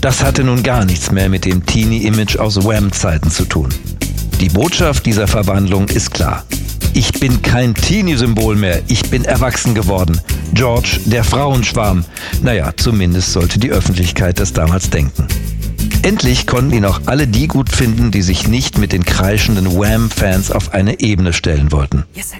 Das hatte nun gar nichts mehr mit dem Teenie-Image aus Wham-Zeiten zu tun. Die Botschaft dieser Verwandlung ist klar. Ich bin kein Teenie-Symbol mehr, ich bin erwachsen geworden. George, der Frauenschwarm. Naja, zumindest sollte die Öffentlichkeit das damals denken. Endlich konnten ihn auch alle die gut finden, die sich nicht mit den kreischenden Wham-Fans auf eine Ebene stellen wollten.